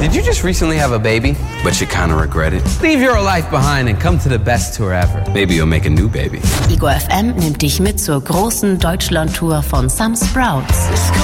Did you just recently have a baby, but you kind of regret it? Leave your life behind and come to the best tour ever. Maybe you'll make a new baby. Ego FM nimmt dich mit zur großen Deutschland-Tour von Some Sprouts.